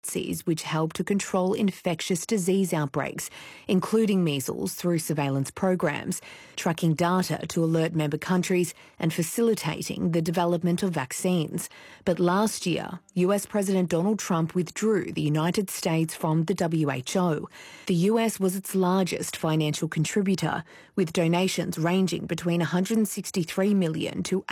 which help to control infectious disease outbreaks, including measles, through surveillance programs, tracking data to alert member countries and facilitating the development of vaccines. But last year, US President Donald Trump withdrew the United States from the WHO. The US was its largest financial contributor, with donations ranging between 163 million to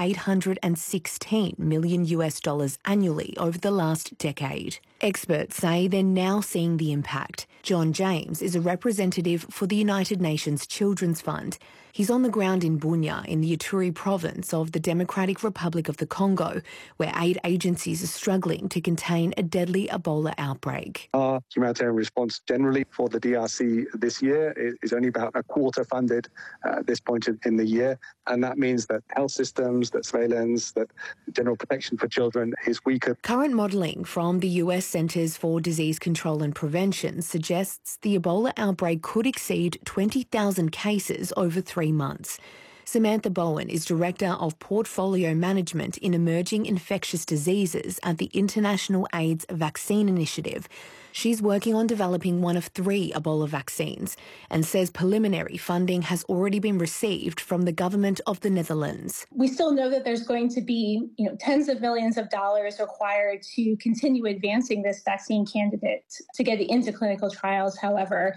816 million US dollars annually over the last decade. Experts say they're now seeing the impact. John James is a representative for the United Nations Children's Fund. He's on the ground in Bunia in the Ituri province of the Democratic Republic of the Congo, where aid agencies are struggling to contain a deadly Ebola outbreak. Our humanitarian response generally for the DRC this year is only about a quarter funded at this point in the year, and that means that health systems, that surveillance, that general protection for children is weaker. Current modelling from the US Centres for Disease Control and Prevention suggests the Ebola outbreak could exceed 20,000 cases over 3 months. Samantha Bowen is Director of Portfolio Management in Emerging Infectious Diseases at the International AIDS Vaccine Initiative. She's working on developing one of 3 Ebola vaccines and says preliminary funding has already been received from the government of the Netherlands. We still know that there's going to be, tens of millions of dollars required to continue advancing this vaccine candidate to get it into clinical trials, however.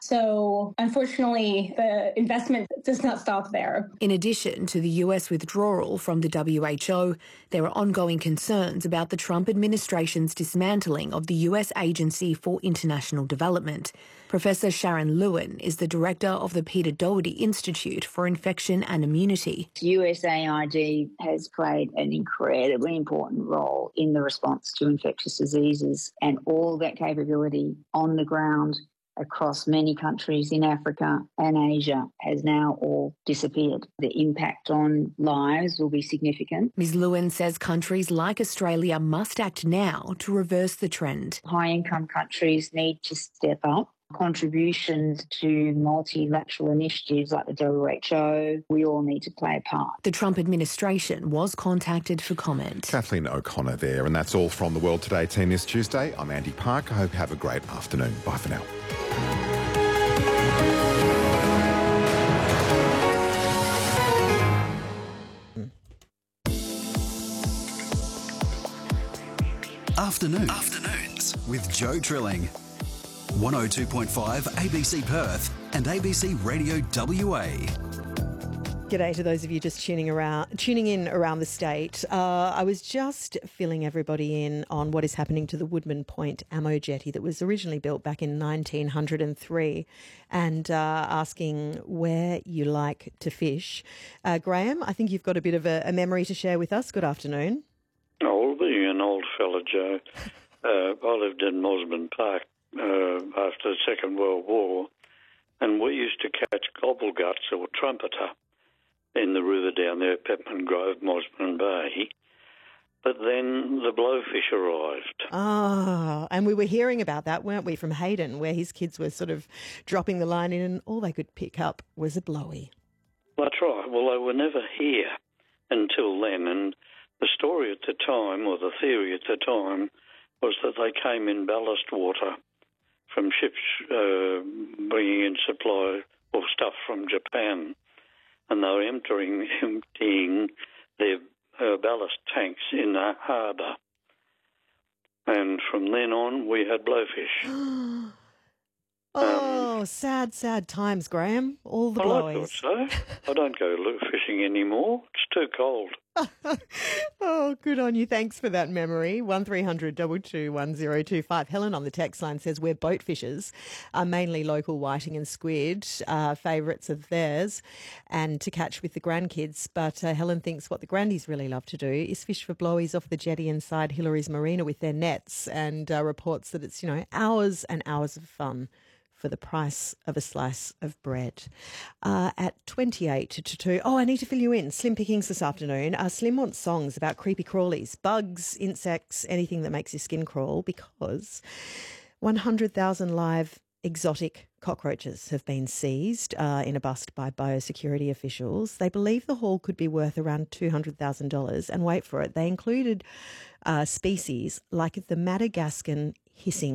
So unfortunately, the investment does not stop there. In addition to the US withdrawal from the WHO, there are ongoing concerns about the Trump administration's dismantling of the US Agency for International Development. Professor Sharon Lewin is the director of the Peter Doherty Institute for Infection and Immunity. USAID has played an incredibly important role in the response to infectious diseases, and all that capability on the ground across many countries in Africa and Asia has now all disappeared. The impact on lives will be significant. Ms Lewin says countries like Australia must act now to reverse the trend. High-income countries need to step up. Contributions to multilateral initiatives like the WHO, we all need to play a part. The Trump administration was contacted for comment. Kathleen O'Connor there, and that's all from the World Today team this Tuesday. I'm Andy Park. I hope you have a great afternoon. Bye for now. Afternoons with Joe Trilling. 102.5 ABC Perth and ABC Radio WA. G'day to those of you just tuning in around the state. I was just filling everybody in on what is happening to the Woodman Point ammo jetty that was originally built back in 1903 and asking where you like to fish. Graham, I think you've got a bit of a memory to share with us. Good afternoon. Oh, being an old fella, Joe, I lived in Mosman Park after the Second World War, and we used to catch gobbleguts or trumpeter in the river down there, Pepman Grove, Mosman Bay. But then the blowfish arrived. Ah, and we were hearing about that, weren't we, from Hayden, where his kids were sort of dropping the line in and all they could pick up was a blowy. That's right. Well, they were never here until then, and the story at the time, or the theory at the time, was that they came in ballast water from ships bringing in supply or stuff from Japan, and they were emptying their ballast tanks in the harbour. And from then on, we had blowfish. Sad, sad times, Graham. All the blowies. I thought so. I don't go fishing anymore. It's too cold. Oh, good on you. Thanks for that memory. 1300 222 1025. Helen on the text line says we're boat fishers, mainly local whiting and squid, favourites of theirs, and to catch with the grandkids. But Helen thinks what the grandies really love to do is fish for blowies off the jetty inside Hillary's Marina with their nets, and reports that it's, hours and hours of fun for the price of a slice of bread. At 28 to 2. Oh, I need to fill you in. Slim pickings this afternoon. Slim wants songs about creepy crawlies, bugs, insects, anything that makes your skin crawl, because 100,000 live exotic cockroaches have been seized in a bust by biosecurity officials. They believe the haul could be worth around $200,000. And wait for it, they included species like the Madagascan hissing.